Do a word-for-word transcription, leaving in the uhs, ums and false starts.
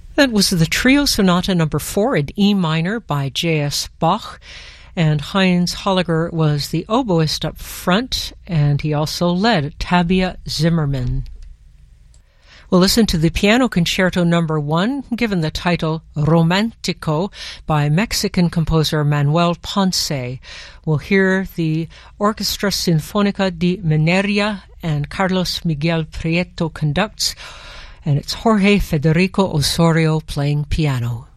That was the Trio Sonata number four in E minor by J S Bach, and Heinz Holliger was the oboist up front, and he also led Tabia Zimmerman. We'll listen to the Piano Concerto number one, given the title Romantico by Mexican composer Manuel Ponce. We'll hear the Orchestra Sinfónica de Mineria, and Carlos Miguel Prieto conducts, and it's Jorge Federico Osorio playing piano.